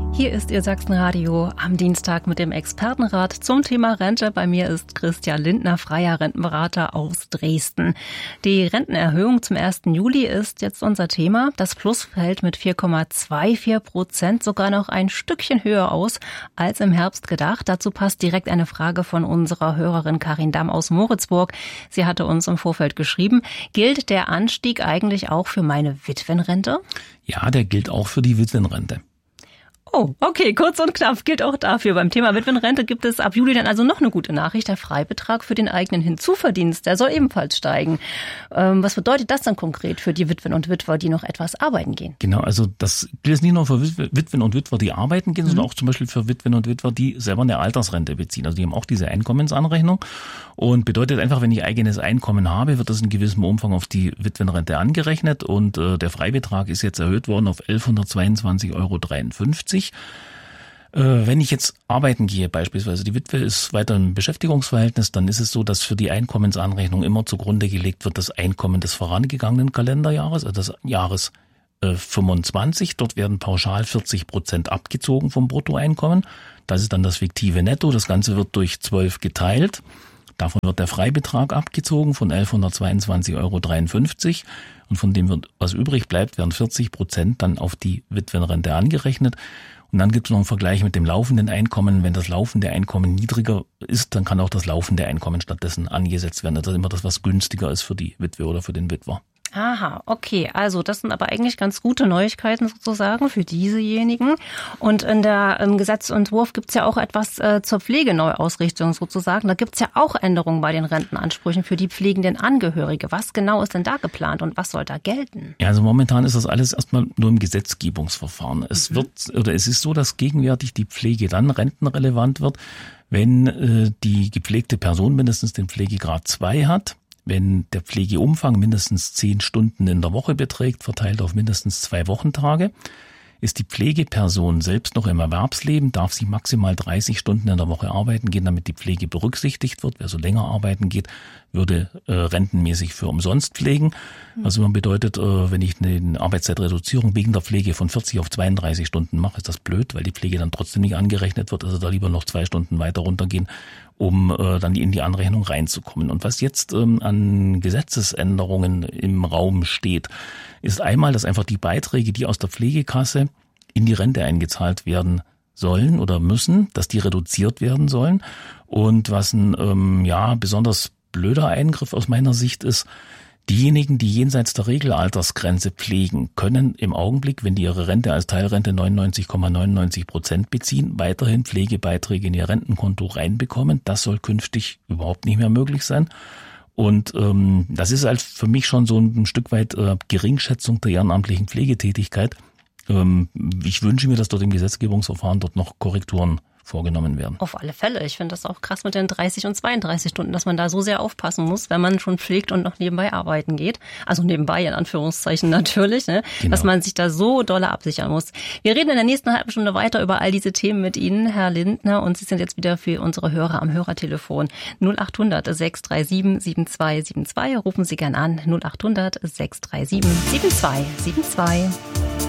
Hier ist Ihr Sachsenradio am Dienstag mit dem Expertenrat zum Thema Rente. Bei mir ist Christian Lindner, freier Rentenberater aus Dresden. Die Rentenerhöhung zum 1. Juli ist jetzt unser Thema. Das Plus fällt mit 4,24% sogar noch ein Stückchen höher aus als im Herbst gedacht. Dazu passt direkt eine Frage von unserer Hörerin Karin Damm aus Moritzburg. Sie hatte uns im Vorfeld geschrieben: Gilt der Anstieg eigentlich auch für meine Witwenrente? Ja, der gilt auch für die Witwenrente. Oh, okay, kurz und knapp, gilt auch dafür. Beim Thema Witwenrente gibt es ab Juli dann also noch eine gute Nachricht. Der Freibetrag für den eigenen Hinzuverdienst, der soll ebenfalls steigen. Was bedeutet das dann konkret für die Witwen und Witwer, die noch etwas arbeiten gehen? Genau, also das gilt jetzt nicht nur für Witwen und Witwer, die arbeiten gehen, sondern auch zum Beispiel für Witwen und Witwer, die selber eine Altersrente beziehen. Also die haben auch diese Einkommensanrechnung und bedeutet einfach, wenn ich eigenes Einkommen habe, wird das in gewissem Umfang auf die Witwenrente angerechnet und der Freibetrag ist jetzt erhöht worden auf 1.122,53 €. Wenn ich jetzt arbeiten gehe, beispielsweise die Witwe ist weiter im Beschäftigungsverhältnis, dann ist es so, dass für die Einkommensanrechnung immer zugrunde gelegt wird das Einkommen des vorangegangenen Kalenderjahres, also des Jahres 25. Dort werden pauschal 40% abgezogen vom Bruttoeinkommen. Das ist dann das fiktive Netto. Das Ganze wird durch 12 geteilt. Davon wird der Freibetrag abgezogen von 1.122,53 € und von dem, was übrig bleibt, werden 40% dann auf die Witwenrente angerechnet. Und dann gibt es noch einen Vergleich mit dem laufenden Einkommen. Wenn das laufende Einkommen niedriger ist, dann kann auch das laufende Einkommen stattdessen angesetzt werden. Das ist immer das, was günstiger ist für die Witwe oder für den Witwer. Aha, okay. Also das sind aber eigentlich ganz gute Neuigkeiten sozusagen für diesejenigen. Und im Gesetzentwurf gibt es ja auch etwas zur Pflegeneuausrichtung sozusagen. Da gibt es ja auch Änderungen bei den Rentenansprüchen für die pflegenden Angehörige. Was genau ist denn da geplant und was soll da gelten? Ja, also momentan ist das alles erstmal nur im Gesetzgebungsverfahren. Es ist so, dass gegenwärtig die Pflege dann rentenrelevant wird, wenn die gepflegte Person mindestens den Pflegegrad 2 hat. Wenn der Pflegeumfang mindestens 10 Stunden in der Woche beträgt, verteilt auf mindestens 2 Wochentage, ist die Pflegeperson selbst noch im Erwerbsleben, darf sie maximal 30 Stunden in der Woche arbeiten gehen, damit die Pflege berücksichtigt wird. Wer so länger arbeiten geht, würde rentenmäßig für umsonst pflegen. Was immer bedeutet, wenn ich eine Arbeitszeitreduzierung wegen der Pflege von 40 auf 32 Stunden mache, ist das blöd, weil die Pflege dann trotzdem nicht angerechnet wird. Also da lieber noch 2 Stunden weiter runtergehen, um dann in die Anrechnung reinzukommen. Und was jetzt an Gesetzesänderungen im Raum steht, ist einmal, dass einfach die Beiträge, die aus der Pflegekasse in die Rente eingezahlt werden sollen oder müssen, dass die reduziert werden sollen. Und was ein besonders blöder Eingriff aus meiner Sicht ist, diejenigen, die jenseits der Regelaltersgrenze pflegen, können im Augenblick, wenn die ihre Rente als Teilrente 99,99% beziehen, weiterhin Pflegebeiträge in ihr Rentenkonto reinbekommen. Das soll künftig überhaupt nicht mehr möglich sein. Und das ist halt für mich schon so ein Stück weit Geringschätzung der ehrenamtlichen Pflegetätigkeit. Ich wünsche mir, dass dort im Gesetzgebungsverfahren dort noch Korrekturen vorgenommen werden. Auf alle Fälle. Ich finde das auch krass mit den 30 und 32 Stunden, dass man da so sehr aufpassen muss, wenn man schon pflegt und noch nebenbei arbeiten geht. Also nebenbei in Anführungszeichen natürlich, ne? Genau. Dass man sich da so dolle absichern muss. Wir reden in der nächsten halben Stunde weiter über all diese Themen mit Ihnen, Herr Lindner, und Sie sind jetzt wieder für unsere Hörer am Hörertelefon 0800 637 7272. Rufen Sie gern an 0800 637 7272.